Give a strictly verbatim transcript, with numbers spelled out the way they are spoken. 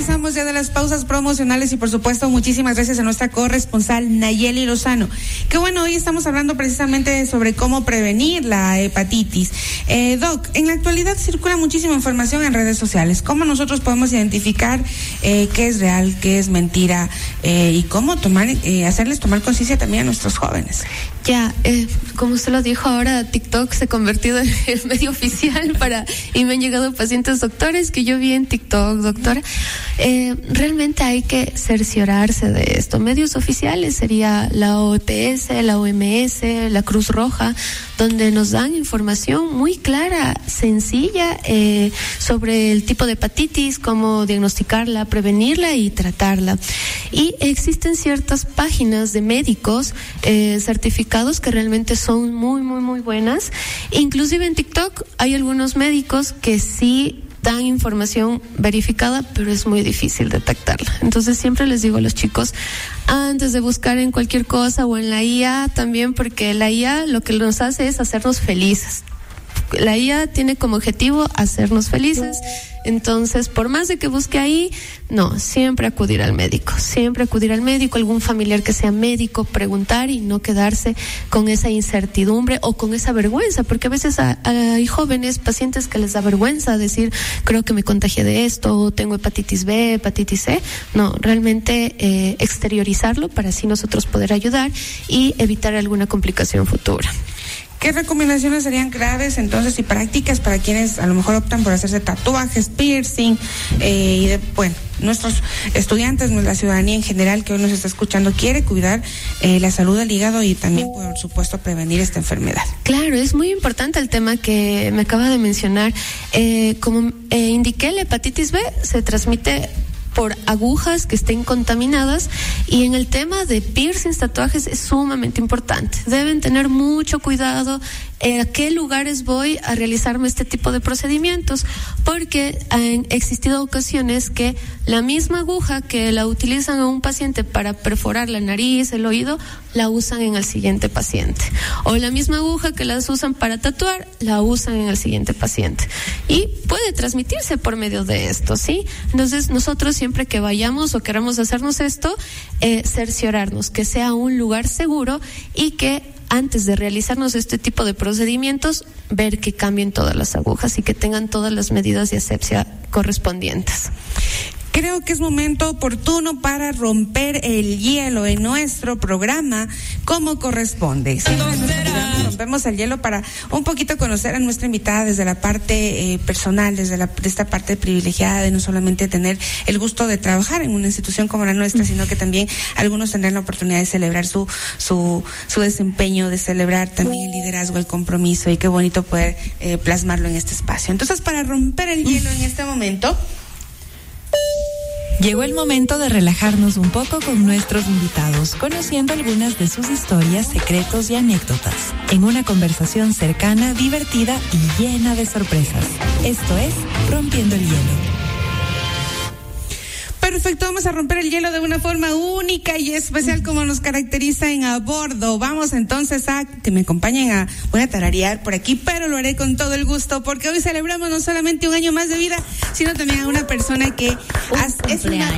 Regresamos ya de las pausas promocionales y por supuesto muchísimas gracias a nuestra corresponsal Nayeli Lozano. Que bueno, hoy estamos hablando precisamente sobre cómo prevenir la hepatitis. Eh, Doc, en la actualidad circula muchísima información en redes sociales. ¿Cómo nosotros podemos identificar eh, qué es real, qué es mentira eh, y cómo tomar, eh, hacerles tomar conciencia también a nuestros jóvenes? Ya, eh, como usted lo dijo, ahora TikTok se ha convertido en el medio oficial para, y me han llegado pacientes doctores que yo vi en TikTok, doctora. Eh, realmente hay que cerciorarse de esto. Medios oficiales sería la O P S, la O M S, la Cruz Roja, donde nos dan información muy clara, sencilla, eh, sobre el tipo de hepatitis, cómo diagnosticarla, prevenirla y tratarla. Y existen ciertas páginas de médicos eh, certificados que realmente son muy, muy, muy buenas. Inclusive en TikTok hay algunos médicos que sí dan información verificada, pero es muy difícil detectarla. Entonces siempre les digo a los chicos, antes de buscar en cualquier cosa o en la I A también, porque la I A lo que nos hace es hacernos felices. La I A tiene como objetivo hacernos felices. Entonces, por más de que busque ahí, no, siempre acudir al médico, siempre acudir al médico, algún familiar que sea médico, preguntar y no quedarse con esa incertidumbre o con esa vergüenza, porque a veces a, a, hay jóvenes, pacientes que les da vergüenza decir, creo que me contagié de esto, o tengo hepatitis B, hepatitis C. No, realmente eh, exteriorizarlo para así nosotros poder ayudar y evitar alguna complicación futura. ¿Qué recomendaciones serían claves entonces y prácticas para quienes a lo mejor optan por hacerse tatuajes, piercing, eh, y de, bueno, nuestros estudiantes, la ciudadanía en general que hoy nos está escuchando quiere cuidar eh, la salud del hígado y también, por supuesto, prevenir esta enfermedad? Claro, es muy importante el tema que me acaba de mencionar. Eh, como eh, indiqué, la hepatitis B se transmite por agujas que estén contaminadas, y en el tema de piercings, tatuajes, es sumamente importante. Deben tener mucho cuidado eh, a qué lugares voy a realizarme este tipo de procedimientos, porque han existido ocasiones que la misma aguja que la utilizan a un paciente para perforar la nariz, el oído, la usan en el siguiente paciente, o la misma aguja que las usan para tatuar, la usan en el siguiente paciente, y puede transmitirse por medio de esto, ¿sí? Entonces nosotros siempre que vayamos o queramos hacernos esto, eh, cerciorarnos que sea un lugar seguro y que antes de realizarnos este tipo de procedimientos, ver que cambien todas las agujas y que tengan todas las medidas de asepsia correspondientes. Creo que es momento oportuno para romper el hielo en nuestro programa como corresponde. Sí, rompemos el hielo para un poquito conocer a nuestra invitada desde la parte eh, personal, desde la, de esta parte privilegiada de no solamente tener el gusto de trabajar en una institución como la nuestra, sino que también algunos tendrán la oportunidad de celebrar su su su desempeño, de celebrar también el liderazgo, el compromiso, y qué bonito poder eh, plasmarlo en este espacio. Entonces, para romper el hielo en este momento, llegó el momento de relajarnos un poco con nuestros invitados, conociendo algunas de sus historias, secretos y anécdotas, en una conversación cercana, divertida y llena de sorpresas. Esto es Rompiendo el Hielo. Perfecto, vamos a romper el hielo de una forma única y especial como nos caracteriza en A Bordo. Vamos entonces a que me acompañen a, voy a tararear por aquí, pero lo haré con todo el gusto, porque hoy celebramos no solamente un año más de vida, sino también a una persona que has, es una